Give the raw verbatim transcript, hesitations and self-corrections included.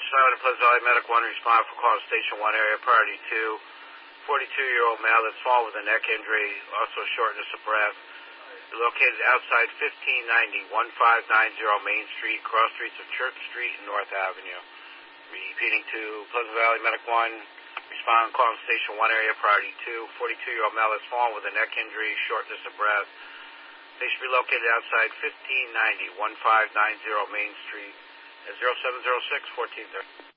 seven at Pleasant Valley Medic one, respond for call to Station one area, priority two. forty-two-year-old male that's fallen with a neck injury, also shortness of breath. Located outside fifteen ninety, fifteen ninety Main Street, cross streets of Church Street and North Avenue. Repeating to Pleasant Valley Medic one, respond call to Station one area, priority two. forty-two-year-old male that's fallen with a neck injury, shortness of breath. They should be located outside fifteen ninety, fifteen ninety Main Street at zero seven zero six, fourteen thirty.